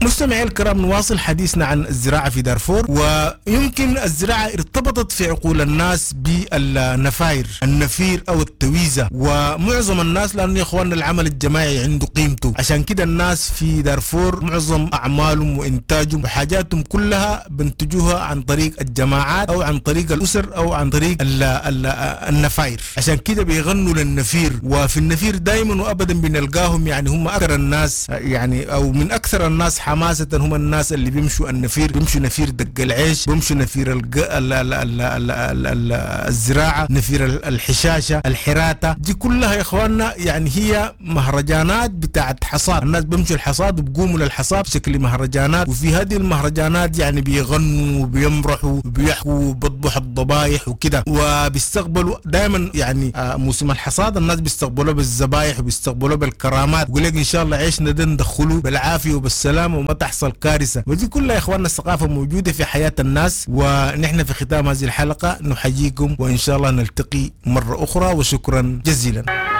مستمعي الكرام، نواصل حديثنا عن الزراعة في دارفور. ويمكن الزراعة ارتبطت في عقول الناس بالنفاير، النفير أو التويزة، ومعظم الناس لأن يا إخواننا العمل الجماعي عنده قيمته. عشان كده الناس في دارفور معظم أعمالهم وإنتاجهم وحاجاتهم كلها بنتجوها عن طريق الجماعات أو عن طريق الأسر أو عن طريق النفاير. عشان كده بيغنوا للنفير، وفي النفير دايما وأبدا بنلقاهم يعني هم أكثر الناس يعني أو من أكثر الناس حماسة هم الناس اللي بيمشوا النفير، بيمشوا نفير دق العيش، بيمشوا نفير الزراعة، نفير الحشاشة، الحراتة. دي كلها يا اخواننا يعني هي مهرجانات بتاعت حصاد. الناس بيمشوا الحصاد وبقوموا للحصاد بشكل مهرجانات، وفي هذه المهرجانات يعني بيغنوا وبيمرحوا وبيحكوا وبيطبخوا الضبايح وكده، وبيستقبلوا دائما يعني موسم الحصاد الناس بيستقبلوا بالذبايح وبيستقبلوا بالكرامات، يقول لك ان شاء الله عيشنا ده ندخلوا بالعافية وبالسلامة وما تحصل كارثة. ودي كلها يا اخواننا الثقافة موجودة في حياة الناس. ونحن في ختام هذه الحلقة نحييكم، وإن شاء الله نلتقي مرة أخرى، وشكرا جزيلا.